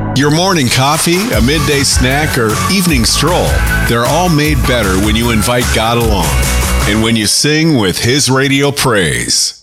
Your morning coffee, a midday snack, or evening stroll, they're all made better when you invite God along and when you sing with His radio praise.